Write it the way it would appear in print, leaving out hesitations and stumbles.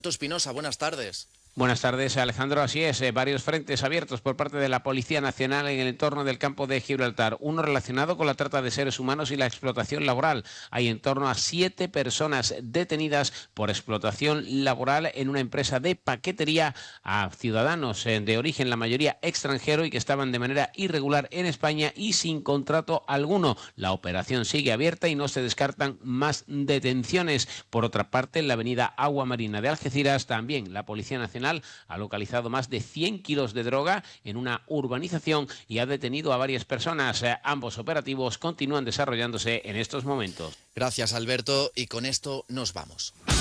Espinosa, buenas tardes. Buenas tardes, Alejandro. Así es, varios frentes abiertos por parte de la Policía Nacional en el entorno del campo de Gibraltar. Uno relacionado con la trata de seres humanos y la explotación laboral. Hay en torno a 7 personas detenidas por explotación laboral en una empresa de paquetería a ciudadanos de origen, la mayoría extranjero, y que estaban de manera irregular en España y sin contrato alguno. La operación sigue abierta y no se descartan más detenciones. Por otra parte, en la avenida Agua Marina de Algeciras, también la Policía Nacional ha localizado más de 100 kilos de droga en una urbanización y ha detenido a varias personas. Ambos operativos continúan desarrollándose en estos momentos. Gracias, Alberto, y con esto nos vamos.